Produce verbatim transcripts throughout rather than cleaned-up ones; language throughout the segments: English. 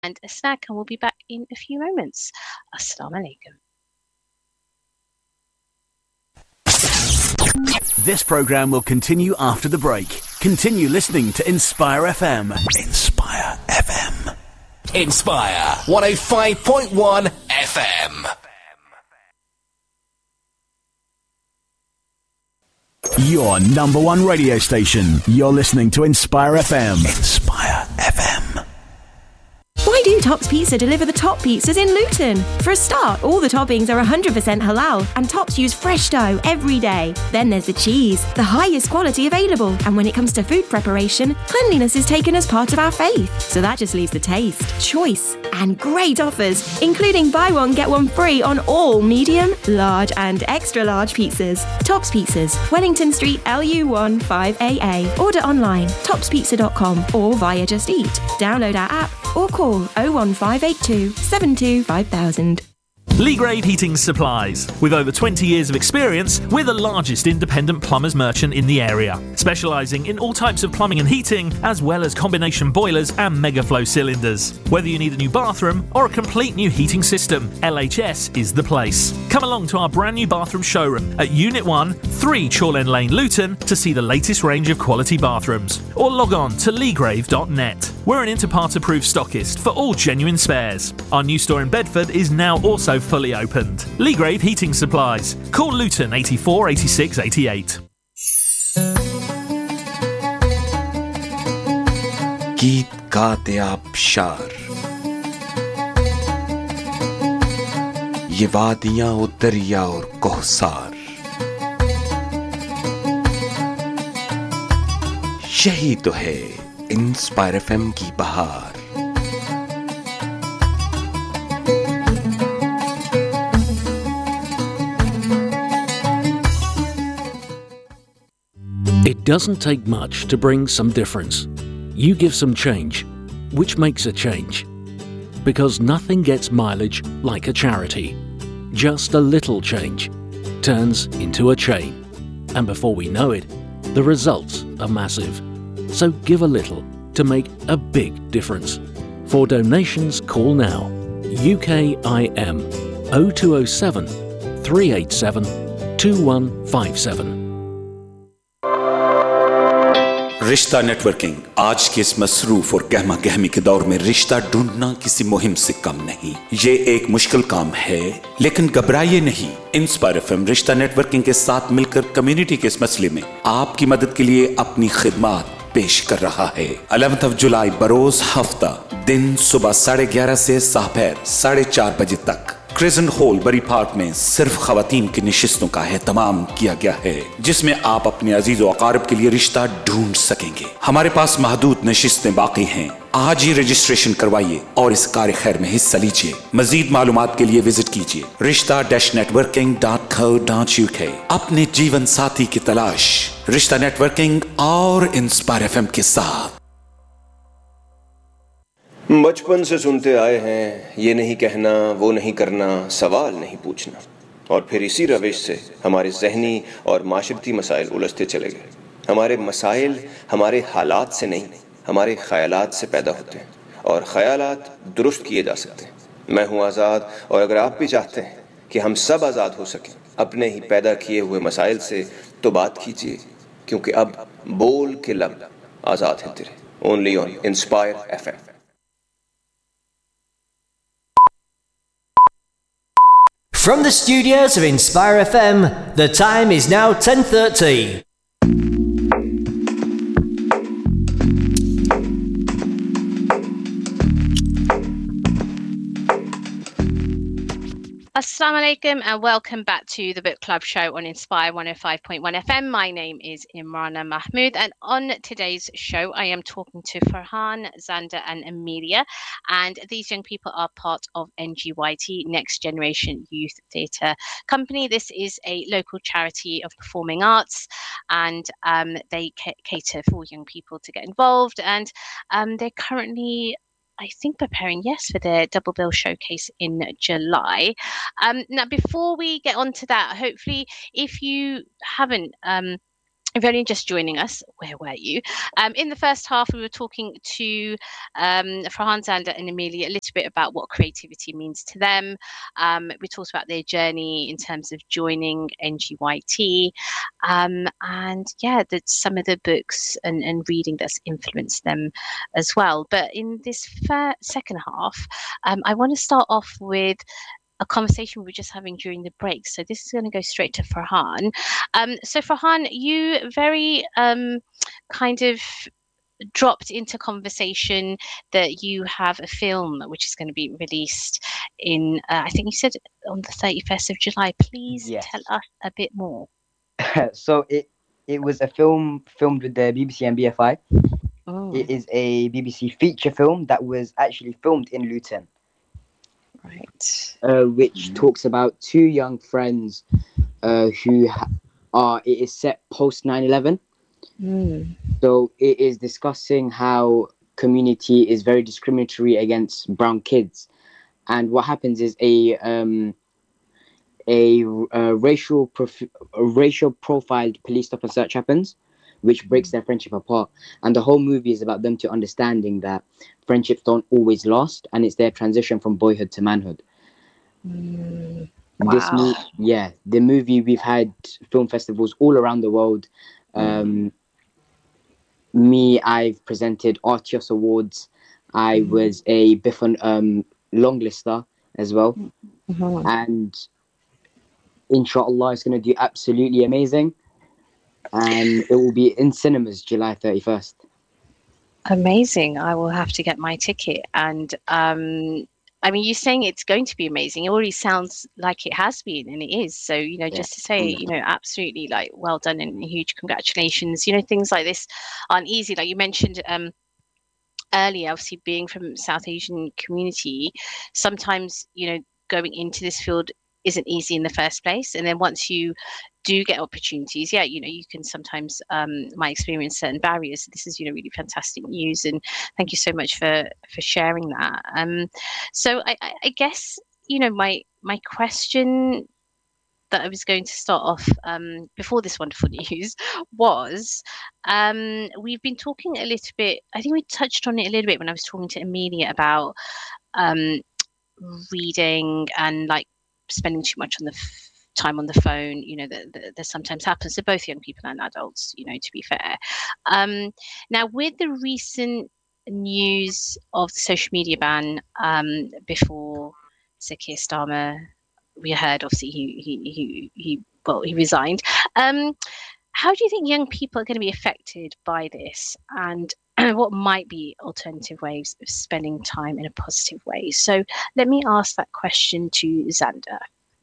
and a snack, and we'll be back in a few moments. Assalamu alaikum. This program will continue after the break. Continue listening to Inspire F M. Inspire F M. Inspire one oh five point one F M. Your number one radio station. You're listening to Inspire F M. Inspire F M. Why do Tops Pizza deliver the top pizzas in Luton? For a start, all the toppings are one hundred percent halal and Tops use fresh dough every day. Then there's the cheese, the highest quality available. And when it comes to food preparation, cleanliness is taken as part of our faith. So that just leaves the taste, choice and great offers, including buy one, get one free on all medium, large and extra large pizzas. Tops Pizzas, Wellington Street, L U one five A A. Order online, tops pizza dot com or via Just Eat. Download our app or call oh one five eight two seven two five thousand. Leagrave Heating Supplies. With over twenty years of experience, we're the largest independent plumbers merchant in the area, specialising in all types of plumbing and heating, as well as combination boilers and megaflow cylinders. Whether you need a new bathroom or a complete new heating system, L H S is the place. Come along to our brand new bathroom showroom at Unit one, three Chorlend Lane, Luton, to see the latest range of quality bathrooms. Or log on to leagrave dot net. We're an Interpart approved stockist for all genuine spares. Our new store in Bedford is now also fully opened. Leagrave Heating Supplies. Call Luton eighty-four eighty-six eighty-eight. गीत गाते आप शार, ये वादियां और दरिया और कोहसार, यही तो है इंस्पायर एफएम की बहार। It doesn't take much to bring some difference. You give some change, which makes a change. Because nothing gets mileage like a charity. Just a little change turns into a chain. And before we know it, the results are massive. So give a little to make a big difference. For donations, call now. U K I M oh two oh seven, three eight seven, two one five seven. रिश्ता networking आज के इस मसरूफ और गहमा गहमी के दौर में रिश्ता ढूंढना किसी मुहिम से कम नहीं। ये एक मुश्किल काम है, लेकिन घबराइए नहीं। इंस्पायर एफएम रिश्ता नेटवर्किंग के साथ मिलकर कम्युनिटी के इस मसले में आपकी मदद के लिए अपनी खिदमत पेश कर रहा है। ग्यारह जुलाई बरोज हफ्ता दिन सुबह साढ़े ग्यारह से दोपहर साढ़े चार बजे तक क्रिजन हॉल बरी पार्क में सिर्फ खवातीन की निशिस्तों का एहतमाम किया गया है, जिसमें आप अपने अजीज और अकारिब के लिए रिश्ता ढूंढ सकेंगे। हमारे पास महदूद निशिस्तें बाकी हैं। आज ही रजिस्ट्रेशन करवाइए और इस कार्य खैर में हिस्सा लीजिए। मजीद मालूमात के लिए विजिट कीजिए रिश्ता dash networking dot co dot UK. अपने जीवन साथी की तलाश रिश्ता नेटवर्किंग और इंस्पायर एफएम के साथ। बचपन से सुनते आए हैं, ये नहीं कहना, वो नहीं करना, सवाल नहीं पूछना, और फिर इसी रविश से हमारे ज़हनी और माशरती मसाइल उलझते चले गए। हमारे मसाइल हमारे हालात से नहीं, हमारे ख़यालात से पैदा होते हैं, और ख़यालात दुरुस्त किए जा सकते हैं। मैं हूँ आज़ाद, और अगर आप भी चाहते हैं कि हम सब आज़ाद हो सकें अपने ही पैदा किए हुए मसाइल से, तो बात कीजिए, क्योंकि अब बोल के लब आज़ाद हैं तेरे। Only on inspire FM. From the studios of Inspire F M, the time is now ten thirty. Assalamu alaikum and welcome back to the Book Club show on Inspire one oh five point one F M. My name is Imrana Mahmood, and on today's show I am talking to Farhan, Xander and Amelia, and these young people are part of N G Y T, Next Generation Youth Theatre Company. This is a local charity of performing arts, and um, they c- cater for young people to get involved, and um, they're currently I think preparing, yes, for their double bill showcase in July. Um, now, before we get on to that, hopefully, if you haven't um, if you're only just joining us, where were you? Um, in the first half, we were talking to um, Farhan, Zander and Amelia a little bit about what creativity means to them. Um, we talked about their journey in terms of joining N G Y T. Um, and yeah, that some of the books and, and reading that's influenced them as well. But in this fir- second half, um, I want to start off with a conversation we were just having during the break. So this is going to go straight to Farhan. Um, so Farhan, you very um, kind of dropped into conversation that you have a film which is going to be released in, uh, I think you said on the thirty-first of July. Please Yes. tell us a bit more. So it it was a film filmed with the B B C and B F I. Oh, It is a B B C feature film that was actually filmed in Luton, right. uh, which talks about two young friends uh, who ha- are. It is set post nine eleven. Mm. So it is discussing how community is very discriminatory against brown kids, and what happens is a um, a, uh racial prof- a racial profiled police stop and search happens, which breaks their friendship apart. And the whole movie is about them to understanding that friendships don't always last, and it's their transition from boyhood to manhood. Mm. This Wow. mo- yeah, the movie, we've had film festivals all around the world. Um, me, I've presented Artios Awards. I was a Biffon um, longlister as well, Mhm. and inshallah, it's going to do absolutely amazing. And it will be in cinemas July thirty-first. Amazing. I will have to get my ticket. And um, I mean, you're saying it's going to be amazing. It already sounds like it has been, and it is. So, you know, Yeah. just to say, you know, absolutely like well done and huge congratulations. You know, things like this aren't easy. Like you mentioned um, earlier, obviously being from South Asian community, sometimes, you know, going into this field isn't easy in the first place. And then once you do get opportunities, yeah, you know, you can sometimes um might experience certain barriers. This is, you know, really fantastic news, and thank you so much for for sharing that. Um, so I, I, I guess, you know, my my question that I was going to start off um, before this wonderful news was um, we've been talking a little bit, I think we touched on it a little bit when I was talking to Amelia about um, reading and like spending too much on the f- time on the phone, you know, that, that, that sometimes happens to both young people and adults, you know, to be fair. Um, now, with the recent news of the social media ban um, before Sir Keir Starmer, we heard obviously he he he, he well he resigned. Um, how do you think young people are going to be affected by this, and what might be alternative ways of spending time in a positive way? So let me ask that question to Xander.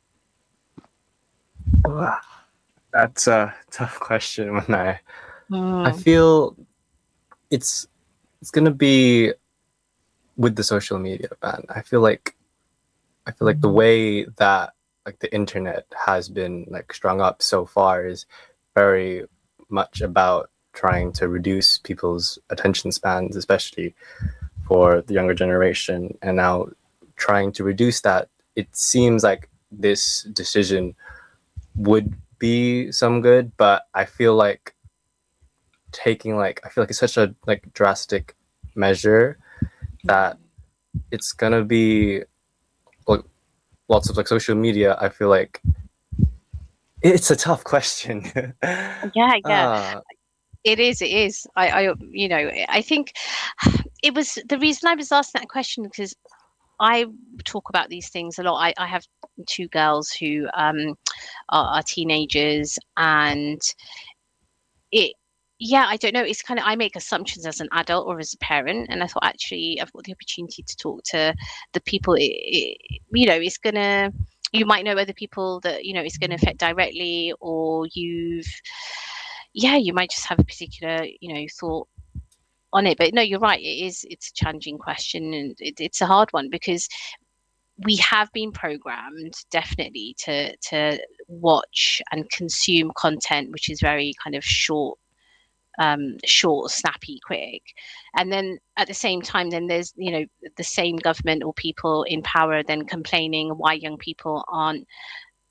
Wow, that's a tough question. When I Mm. I feel it's it's gonna be with the social media ban. I feel like I feel like the way that like the internet has been like strung up so far is very much about trying to reduce people's attention spans, especially for the younger generation. And now trying to reduce that, it seems like this decision would be some good, but I feel like taking like I feel like it's such a like drastic measure that it's gonna be like lots of like social media. I feel like it's a tough question. Yeah, yeah. Ah, It is, it is. I, I, you know, I think it was the reason I was asking that question because I talk about these things a lot. I, I have two girls who um, are, are teenagers, and it, yeah, I don't know. It's kind of I make assumptions as an adult or as a parent, and I thought actually I've got the opportunity to talk to the people. It, it, you know, it's gonna. You might know other people that you know it's going to affect directly, or you've yeah, you might just have a particular, you know, thought on it. But no, you're right. It is, it's a challenging question, and it, it's a hard one because we have been programmed definitely to to watch and consume content which is very kind of short um short, snappy, quick. And then at the same time then there's, you know, the same government or people in power then complaining why young people aren't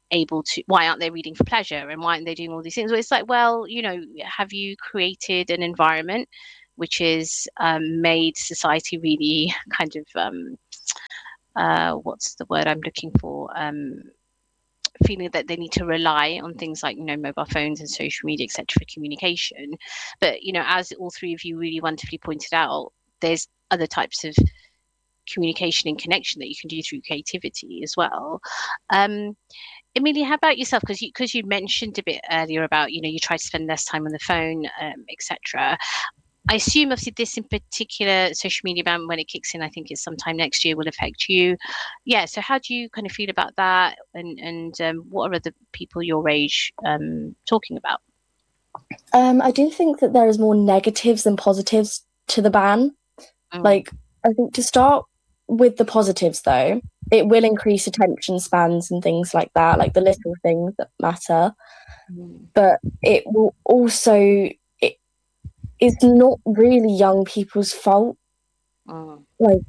able to, why aren't they reading for pleasure, and why aren't they doing all these things? Well, it's like, well, you know, have you created an environment which is um, made society really kind of um, uh, what's the word I'm looking for? Um, feeling that they need to rely on things like, you know, mobile phones and social media, et cetera, for communication. But, you know, as all three of you really wonderfully pointed out, there's other types of communication and connection that you can do through creativity as well. Um, Amelia, how about yourself? Because you, because you mentioned a bit earlier about, you know, you try to spend less time on the phone, um, et cetera. I assume obviously this in particular social media ban, when it kicks in, I think it's sometime next year, will affect you. Yeah. So how do you kind of feel about that? And and um, what are other people your age um, talking about? Um, I do think that there is more negatives than positives to the ban. Mm. Like, I think to start with the positives, though, it will increase attention spans and things like that, like the little things that matter. Mm. But it will also... it's not really young people's fault. Mm. Like,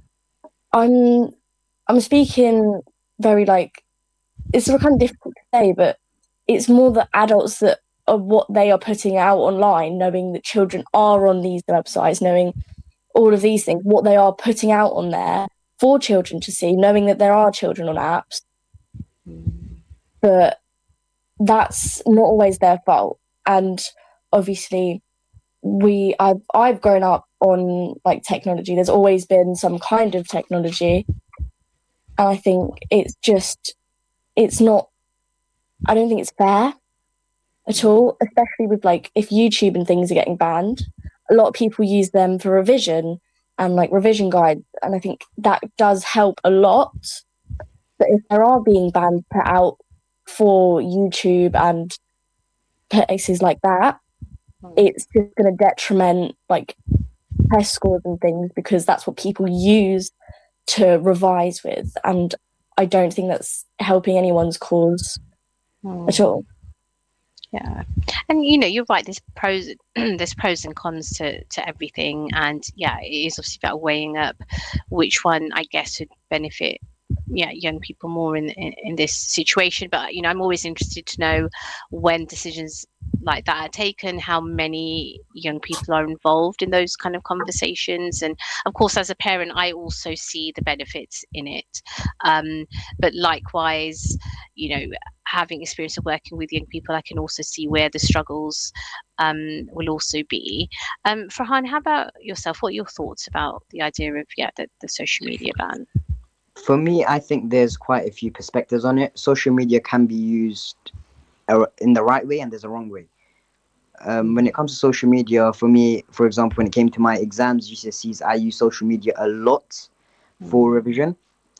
I'm, I'm speaking very like, it's kind of difficult to say, but it's more the adults that are what they are putting out online, knowing that children are on these websites, knowing all of these things, what they are putting out on there for children to see, knowing that there are children on apps. Mm. But that's not always their fault. And obviously, we I've I've grown up on like technology. There's always been some kind of technology, and I think it's just it's not I don't think it's fair at all, especially with like if YouTube and things are getting banned, a lot of people use them for revision and like revision guides, and I think that does help a lot. But if there are being banned put out for YouTube and places like that, it's just going to detriment like test scores and things, because that's what people use to revise with, and I don't think that's helping anyone's cause mm. at all. Yeah, and you know, you're right. There's pros, there's pros and cons to to everything, and yeah, it is obviously about weighing up which one I guess would benefit yeah young people more in, in in this situation. But you know, I'm always interested to know when decisions like that are taken, how many young people are involved in those kind of conversations. And of course, as a parent, I also see the benefits in it. Um, but likewise, you know, having experience of working with young people, I can also see where the struggles um, will also be. Um, Farhan, how about yourself? What are your thoughts about the idea of yeah the, the social media ban? For me, I think there's quite a few perspectives on it. Social media can be used in the right way and there's a wrong way. Um, when it comes to social media, for me, for example, when it came to my exams, G C S Es, I use social media a lot for revision.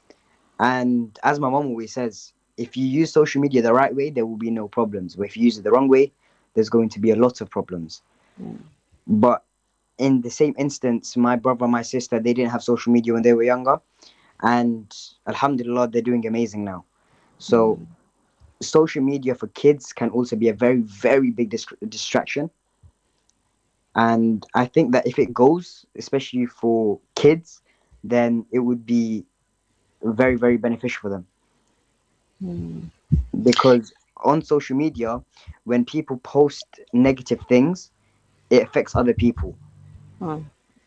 And as my mom always says, if you use social media the right way, there will be no problems. But if you use it the wrong way, there's going to be a lot of problems. Mm. But in the same instance, my brother and my sister, they didn't have social media when they were younger. And alhamdulillah, they're doing amazing now. So mm. social media for kids can also be a very, very big dis- distraction. And I think that if it goes, especially for kids, then it would be very, very beneficial for them. Mm. Because on social media, when people post negative things, it affects other people. Mm.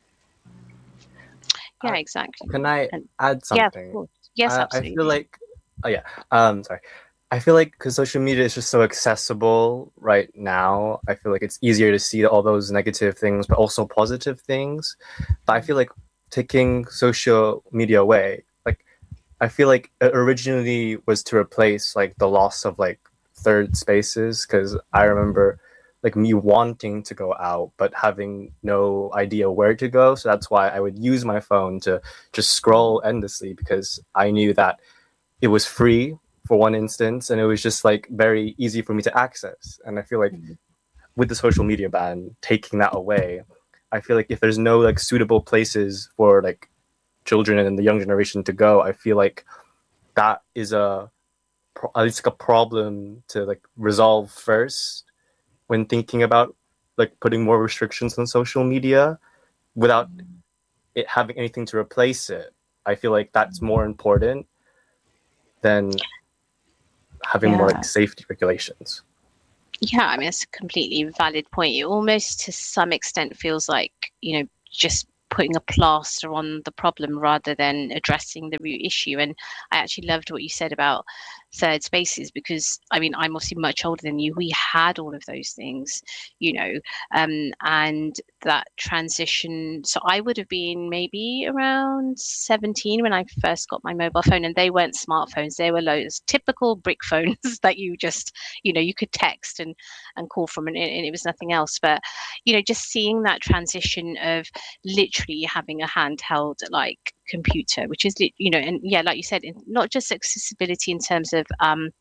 Yeah, exactly. Can I and, add something? Yeah, of course. Yes, uh, absolutely. I feel like, oh yeah, um, sorry. I feel like because social media is just so accessible right now, I feel like it's easier to see all those negative things, but also positive things. But I feel like taking social media away, like, I feel like it originally was to replace like the loss of like third spaces, because I remember like me wanting to go out but having no idea where to go. So that's why I would use my phone to just scroll endlessly, because I knew that it was free for one instance, and it was just like very easy for me to access. And I feel like mm-hmm. with the social media ban, taking that away, I feel like if there's no like suitable places for like children and the young generation to go, I feel like that is a at least like a problem to like resolve first when thinking about like putting more restrictions on social media without mm-hmm. it having anything to replace it. I feel like that's more important than having more Yeah. like safety regulations. Yeah, I mean, it's a completely valid point. It almost to some extent feels like, you know, just putting a plaster on the problem rather than addressing the root issue. And I actually loved what you said about third spaces, because I mean, I'm obviously much older than you. We had all of those things, you know, um, and that transition. So I would have been maybe around seventeen when I first got my mobile phone, and they weren't smartphones. They were those typical brick phones that you just, you know, you could text and, and call from, and, and it was nothing else. But, you know, just seeing that transition of literally having a handheld like computer, which is, you know, and yeah, like you said, not just accessibility in terms of um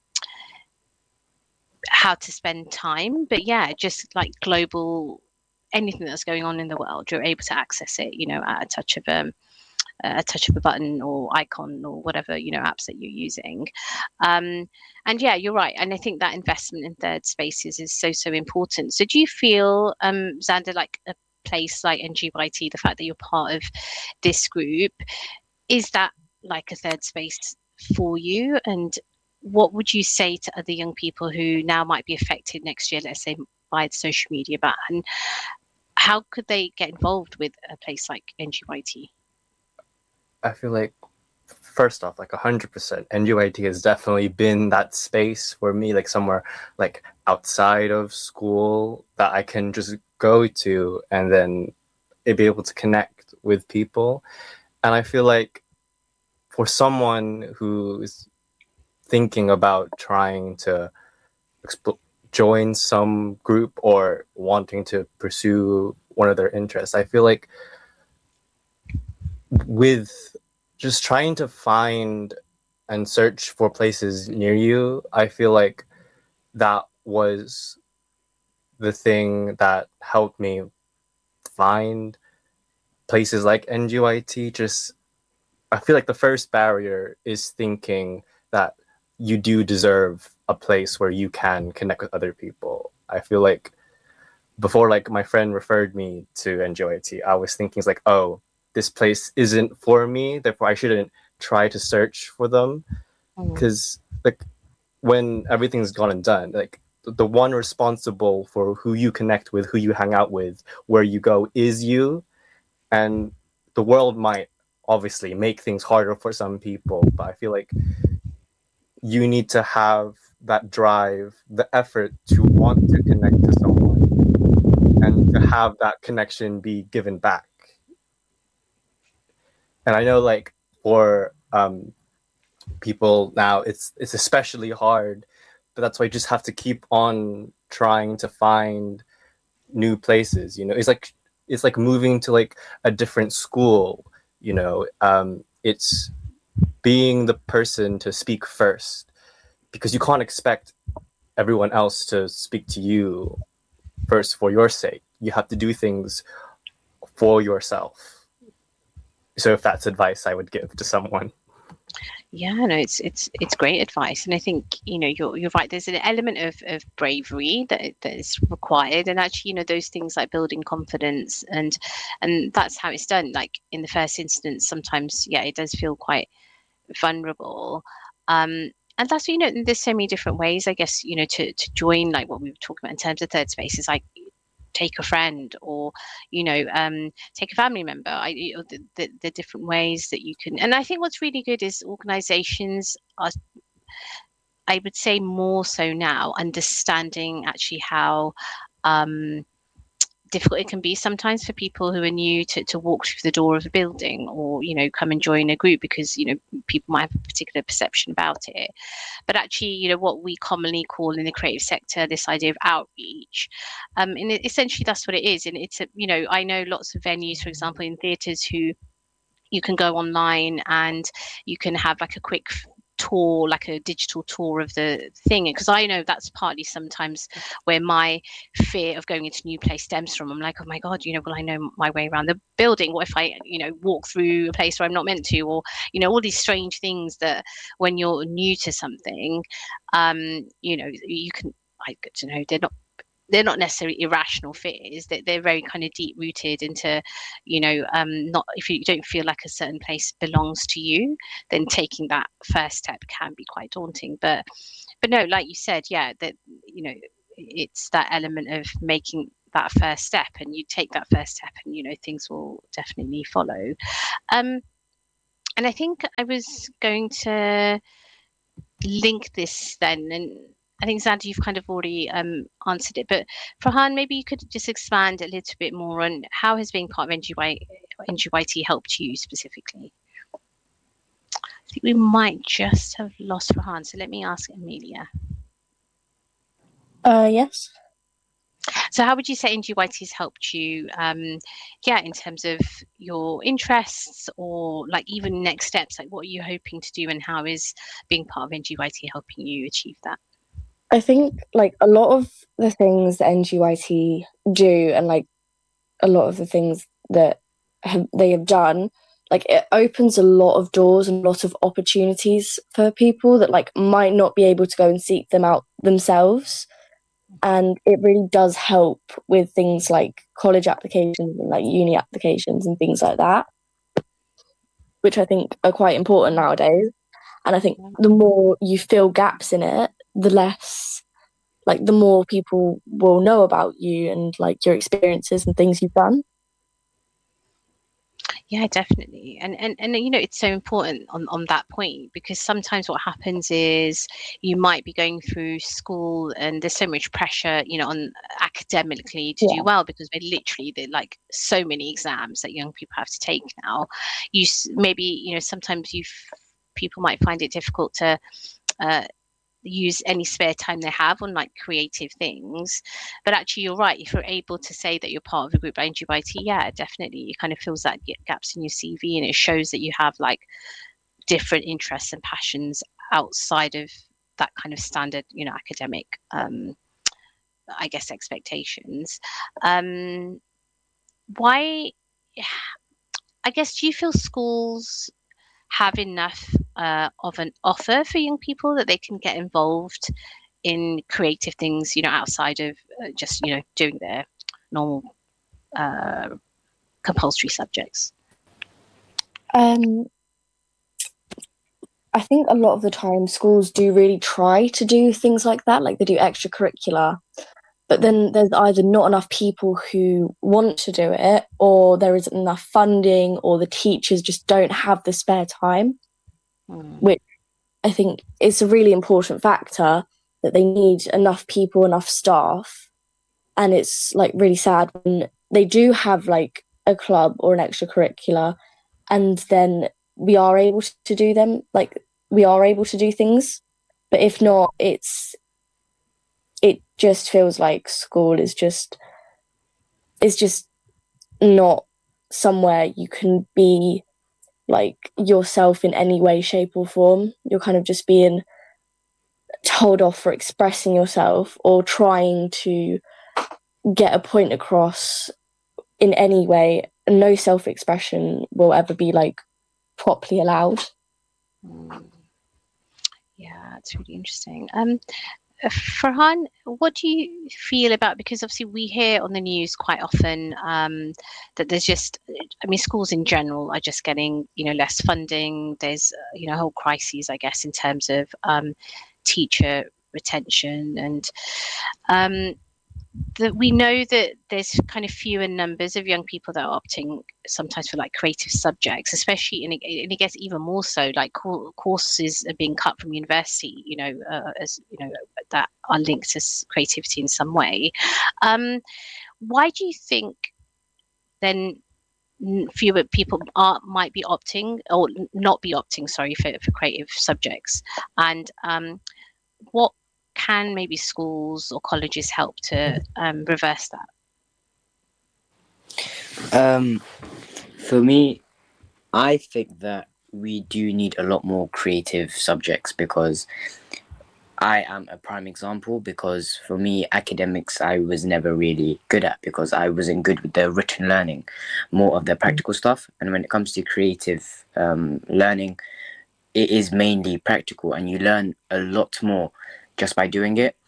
how to spend time, but yeah, just like global, anything that's going on in the world, you're able to access it, you know, at a touch of um a touch of a button or icon or whatever, you know, apps that you're using. Um, and yeah, you're right. And I think that investment in third spaces is so, so important. So do you feel, um, Xander, like a place like N G Y T, the fact that you're part of this group, is that like a third space for you? And what would you say to other young people who now might be affected next year, let's say by the social media ban? How could they get involved with a place like N G Y T? I feel like, first off, like one hundred percent, N G Y T has definitely been that space for me, like somewhere like outside of school that I can just go to and then be able to connect with people. And I feel like for someone who's thinking about trying to exp- join some group or wanting to pursue one of their interests, I feel like with just trying to find and search for places near you, I feel like that was the thing that helped me find places like N G Y T. Just, I feel like the first barrier is thinking that you do deserve a place where you can connect with other people. I feel like before, like my friend referred me to N G Y T, I was thinking it's like, oh, this place isn't for me, therefore I shouldn't try to search for them. Because mm. like when everything's gone and done, like the one responsible for who you connect with, who you hang out with, where you go is you. And the world might obviously make things harder for some people, but I feel like you need to have that drive, the effort to want to connect to someone and to have that connection be given back. And I know, like, for um, people now, it's it's especially hard, but that's why you just have to keep on trying to find new places. You know, it's like it's like moving to like a different school. You know, um, it's being the person to speak first, because you can't expect everyone else to speak to you first for your sake. You have to do things for yourself. So if that's advice I would give to someone. Yeah, no, it's it's it's great advice, and I think, you know, you're you're right. There's an element of, of bravery that that is required, and actually, you know, those things like building confidence, and and that's how it's done. Like in the first instance, sometimes, yeah, it does feel quite vulnerable, um, and that's, you know, there's so many different ways, I guess, you know, to to join, like what we were talking about in terms of third spaces, like take a friend, or, you know, um, take a family member. I, you know, the, the, the different ways that you can. And I think what's really good is organizations are, I would say more so now, understanding actually how um, difficult it can be sometimes for people who are new to, to walk through the door of a building, or, you know, come and join a group, because, you know, people might have a particular perception about it. But actually, you know, what we commonly call in the creative sector this idea of outreach, um, and it, essentially that's what it is. And it's a, you know, I know lots of venues, for example, in theatres, who you can go online and you can have like a quick tour, like a digital tour of the thing, because I know that's partly sometimes where my fear of going into a new place stems from. I'm like, oh my god, you know, will I know my way around the building? What if I, you know, walk through a place where I'm not meant to? Or, you know, all these strange things that when you're new to something, um, you know, you can, I get to know they're not they're not necessarily irrational fears, that they're very kind of deep rooted into, you know, um, not if you don't feel like a certain place belongs to you, then taking that first step can be quite daunting. But, but no, like you said, yeah, that, you know, it's that element of making that first step, and you take that first step and, you know, things will definitely follow. Um, and I think I was going to link this then, and I think, Xander, you've kind of already um, answered it, but Farhan, maybe you could just expand a little bit more on how has being part of N G Y, N G Y T helped you specifically? I think we might just have lost Farhan, so let me ask Amelia. Uh, yes. So how would you say N G Y T has helped you, um, yeah, in terms of your interests, or like even next steps, like what are you hoping to do, and how is being part of N G Y T helping you achieve that? I think like a lot of the things that N G Y T do, and like a lot of the things that have, they have done, like it opens a lot of doors and a lot of opportunities for people that like might not be able to go and seek them out themselves. And it really does help with things like college applications and like uni applications and things like that, which I think are quite important nowadays. And I think the more you fill gaps in it, the less, like, the more people will know about you and like your experiences and things you've done. Yeah, definitely. And, and, and you know, it's so important on, on that point, because sometimes what happens is you might be going through school and there's so much pressure, you know, on academically to Yeah. do well, because we're literally, they're like so many exams that young people have to take now. You s- maybe, you know, sometimes you people might find it difficult to uh, use any spare time they have on like creative things, but actually you're right, if you're able to say that you're part of a group like N G Y T, yeah, definitely it kind of fills that gaps in your C V, and it shows that you have like different interests and passions outside of that kind of standard, you know, academic um I guess expectations. um why I guess, do you feel schools have enough uh, of an offer for young people that they can get involved in creative things, you know, outside of uh, just, you know, doing their normal uh, compulsory subjects? Um, I think a lot of the time schools do really try to do things like that, like they do extracurricular, but then there's either not enough people who want to do it, or there isn't enough funding, or the teachers just don't have the spare time, Mm. which I think is a really important factor, that they need enough people, enough staff. And it's like really sad when they do have like a club or an extracurricular, and then we are able to do them, like we are able to do things. But if not, it's it just feels like school is just is just not somewhere you can be like yourself in any way, shape or form. You're kind of just being told off for expressing yourself or trying to get a point across in any way. No self-expression will ever be like properly allowed. Mm. Yeah, it's really interesting. Um, uh, Farhan, what do you feel about, because obviously we hear on the news quite often um, that there's just, I mean, schools in general are just getting, you know, less funding. There's, uh, you know, whole crises, I guess, in terms of um, teacher retention, and um, that we know that there's kind of fewer numbers of young people that are opting sometimes for like creative subjects, especially, and it, and it gets even more so, like co- courses are being cut from university, you know, uh, as you know, that are linked to s- creativity in some way. Um, why do you think then n- fewer people are might be opting, or n- not be opting, sorry, for, for creative subjects? And um, what can maybe schools or colleges help to um, reverse that? Um, for me, I think that we do need a lot more creative subjects, because I am a prime example. Because for me, academics I was never really good at, because I wasn't good with the written learning, more of the practical stuff. And when it comes to creative um, learning, it is mainly practical, and you learn a lot more just by doing it.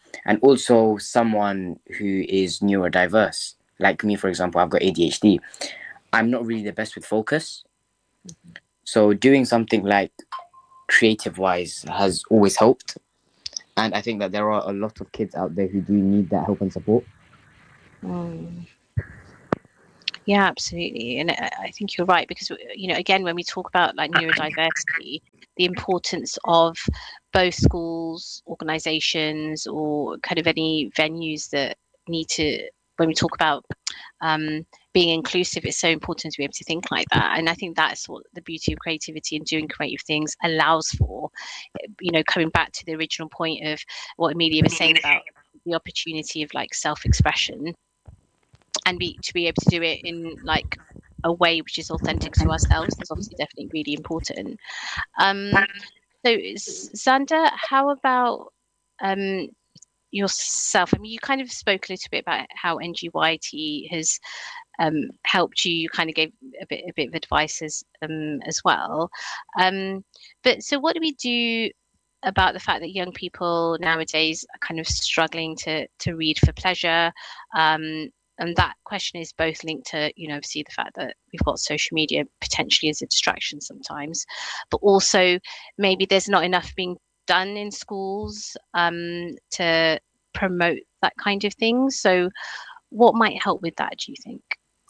and also someone who is neurodiverse, like me, for example. I've got A D H D. I'm not really the best with focus. So doing something like creative wise has always helped. And I think that there are a lot of kids out there who do need that help and support. Mm. Yeah, absolutely. And I I think you're right because, you know, again, when we talk about like neurodiversity, the importance of both schools, organizations, or kind of any venues that need to, when we talk about um, being inclusive, it's so important to be able to think like that. And I think that's what the beauty of creativity and doing creative things allows for. You know, coming back to the original point of what Amelia was saying about the opportunity of like self-expression and be to be able to do it in like a way which is authentic to ourselves is obviously definitely really important. Um, so Xander, how about um, yourself? I mean, you kind of spoke a little bit about how N G Y T has um, helped you. You kind of gave a bit a bit of advice as um, as well. Um, but so, what do we do about the fact that young people nowadays are kind of struggling to to read for pleasure? Um, and that question is both linked to, you know, obviously the fact that we've got social media potentially as a distraction sometimes, but also maybe there's not enough being done in schools um, to promote that kind of thing. So what might help with that, do you think?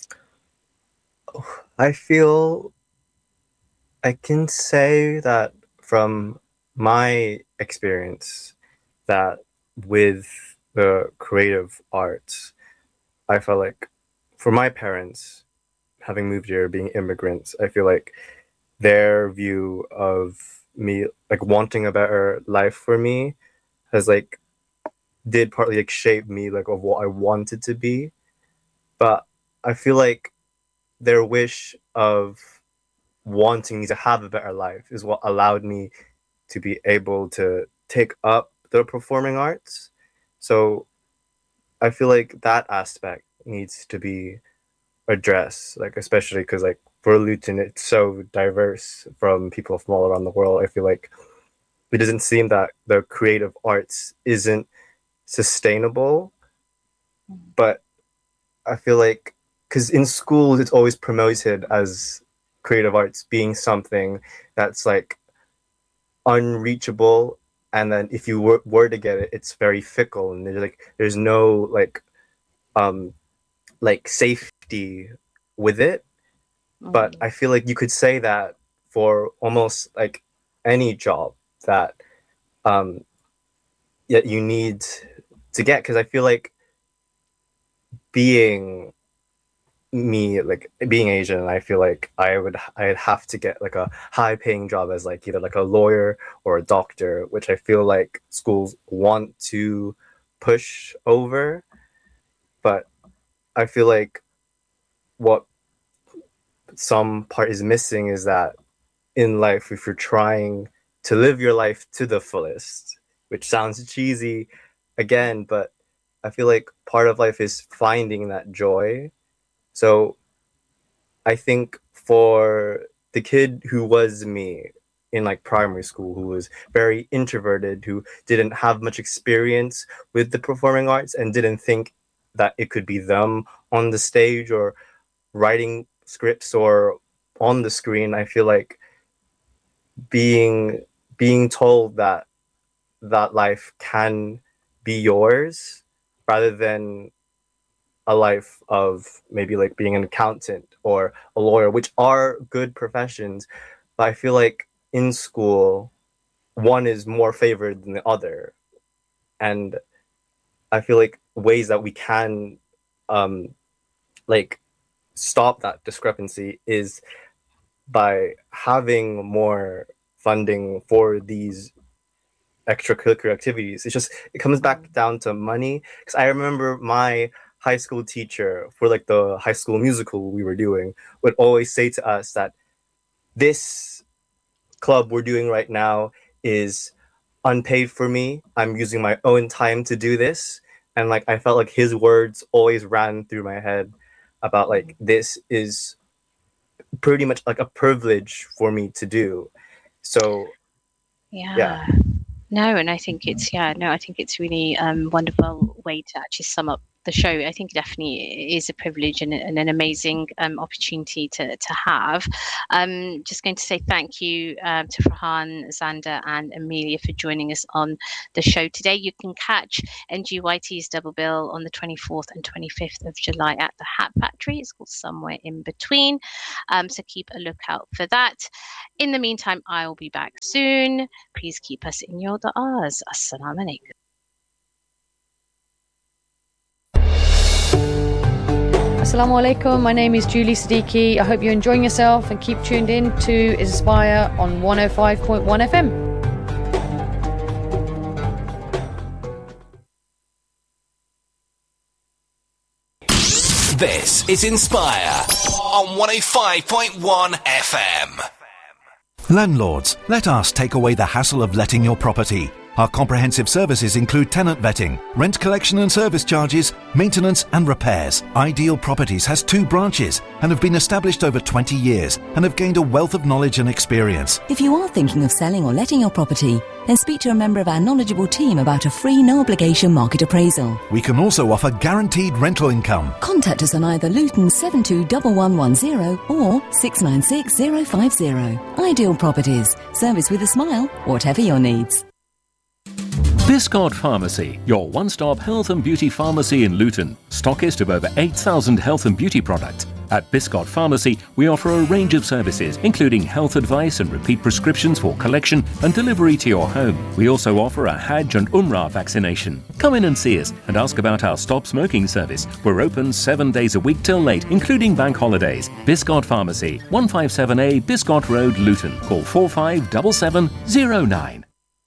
I feel I can say that from my experience that with the creative arts, I felt like for my parents, having moved here, being immigrants, I feel like their view of me, like wanting a better life for me, has like did partly like shape me like of what I wanted to be. But I feel like their wish of wanting me to have a better life is what allowed me to be able to take up the performing arts. So I feel like that aspect needs to be addressed, like especially because like for Luton it's so diverse from people from all around the world. I feel like it doesn't seem that the creative arts isn't sustainable, but I feel like because in schools it's always promoted as creative arts being something that's like unreachable, and then if you were, were to get it, it's very fickle, and there's like there's no like um like safety with it. Mm. But I feel like you could say that for almost like any job that um that you need to get, because I feel like being me, like being Asian, I feel like I would I'd have to get like a high paying job as like either like a lawyer or a doctor, which I feel like schools want to push over. But I feel like what some part is missing is that in life, if you're trying to live your life to the fullest, which sounds cheesy again, but I feel like part of life is finding that joy. So I think for the kid who was me in like primary school, who was very introverted, who didn't have much experience with the performing arts and didn't think that it could be them on the stage or writing scripts or on the screen, I feel like being being told that that life can be yours rather than a life of maybe like being an accountant or a lawyer, which are good professions, but I feel like in school one is more favored than the other. And I feel like ways that we can um like stop that discrepancy is by having more funding for these extracurricular activities. It's just, it comes back down to money. Because I remember my high school teacher for like the high school musical we were doing would always say to us that this club we're doing right now is unpaid for me. I'm using my own time to do this. And like, I felt like his words always ran through my head about like, this is pretty much like a privilege for me to do. So yeah, yeah. No, and I think it's, yeah, no, I think it's really um, wonderful way to actually sum up the show. I think it definitely is a privilege and, and an amazing um, opportunity to, to have. Um, just going to say thank you um, to Farhan, Xander and Amelia for joining us on the show today. You can catch N G Y T's Double Bill on the twenty-fourth and twenty-fifth of July at the Hat Factory. It's called Somewhere in Between. Um, so keep a lookout for that. In the meantime, I'll be back soon. Please keep us in your du'as. Assalamu alaikum. Assalamu alaikum, my name is Julie Siddiqui. I hope you're enjoying yourself and keep tuned in to Inspire on one oh five point one F M. This is Inspire on one oh five point one F M. Landlords, let us take away the hassle of letting your property. Our comprehensive services include tenant vetting, rent collection and service charges, maintenance and repairs. Ideal Properties has two branches and have been established over twenty years and have gained a wealth of knowledge and experience. If you are thinking of selling or letting your property, then speak to a member of our knowledgeable team about a free no-obligation market appraisal. We can also offer guaranteed rental income. Contact us on either Luton seven two one one one zero or six nine six zero five zero. Ideal Properties. Service with a smile, whatever your needs. Biscot Pharmacy, your one-stop health and beauty pharmacy in Luton. Stockist of over eight thousand health and beauty products. At Biscot Pharmacy, we offer a range of services, including health advice and repeat prescriptions for collection and delivery to your home. We also offer a Hajj and Umrah vaccination. Come in and see us and ask about our Stop Smoking service. We're open seven days a week till late, including bank holidays. Biscot Pharmacy, one fifty-seven A Biscot Road, Luton. Call four five seven seven zero nine.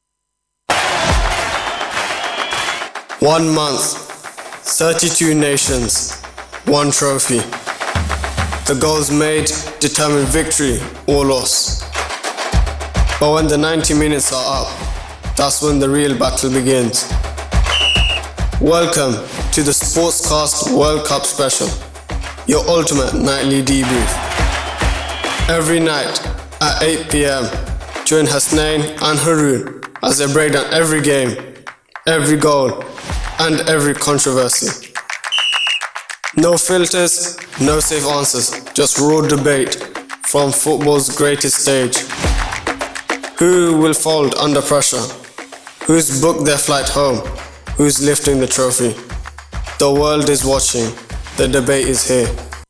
One month, thirty-two nations, one trophy. The goals made determine victory or loss. But when the ninety minutes are up, that's when the real battle begins. Welcome to the Sportscast World Cup Special, your ultimate nightly debrief. Every night at eight p.m, join Hasnain and Haroon as they break down every game, every goal, and every controversy. No filters, no safe answers, just raw debate from football's greatest stage. Who will fold under pressure? Who's booked their flight home? Who's lifting the trophy? The world is watching. The debate is here.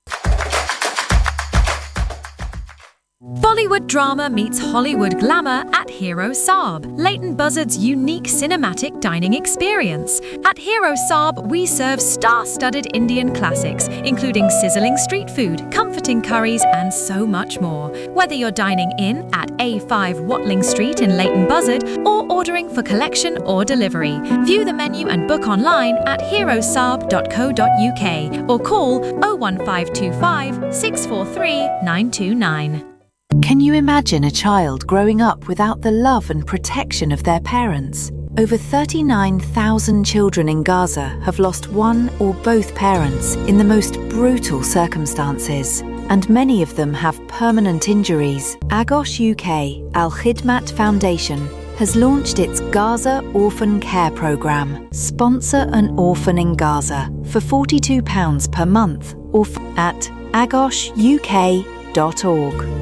Bollywood drama meets Hollywood glamour at Hero Saab, Leighton Buzzard's unique cinematic dining experience. At Hero Saab, we serve star-studded Indian classics, including sizzling street food, comforting curries, and so much more. Whether you're dining in at A five Watling Street in Leighton Buzzard or ordering for collection or delivery, view the menu and book online at hero saab dot co dot uk or call oh one five two five, six four three, nine two nine. Can you imagine a child growing up without the love and protection of their parents? Over thirty-nine thousand children in Gaza have lost one or both parents in the most brutal circumstances, and many of them have permanent injuries. Agos U K Al Khidmat Foundation has launched its Gaza Orphan Care Programme. Sponsor an orphan in Gaza for forty-two pounds per month or f- at agos u k dot org.